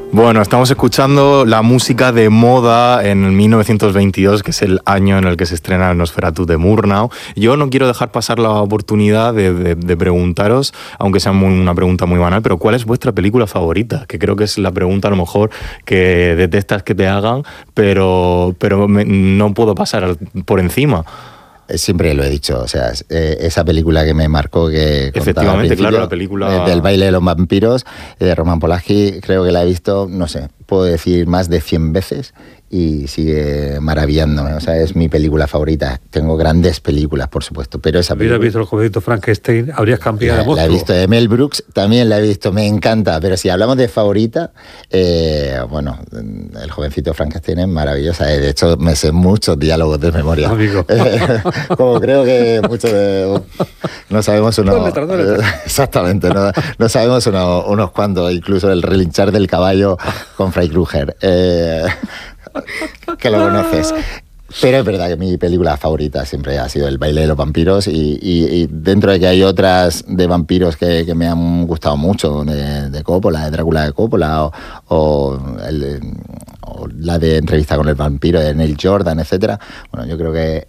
Bueno, estamos escuchando la música de moda en 1922, que es el año en el que se estrena el Nosferatu de Murnau. Yo no quiero dejar pasar la oportunidad de preguntaros, aunque sea una pregunta muy banal, pero ¿cuál es vuestra película favorita? Que creo que es la pregunta a lo mejor que detestas que te hagan, pero no puedo pasar por encima. Siempre lo he dicho, o sea, esa película que me marcó, que efectivamente, claro, la película del baile de los vampiros, de Roman Polanski, creo que la he visto, no sé, puedo decir más de 100 veces y sigue maravillándome. O sea, es mi película favorita. Tengo grandes películas, por supuesto, pero esa película... ¿Hubieras visto El jovencito Frankenstein? Habrías cambiado de monstruo. La he visto de Mel Brooks, también la he visto, me encanta, pero si hablamos de favorita, bueno, El jovencito Frankenstein es maravillosa. De hecho, me sé muchos diálogos de memoria. Amigo. Como creo que muchos de... No sabemos unos... Exactamente, no sabemos unos cuantos, incluso el relinchar del caballo con Freddy Krueger. Que lo conoces. Pero es verdad que mi película favorita siempre ha sido El baile de los vampiros y dentro de que hay otras de vampiros que me han gustado mucho, de Coppola, de Drácula de Coppola o la de Entrevista con el vampiro de Neil Jordan, etcétera. Bueno, yo creo que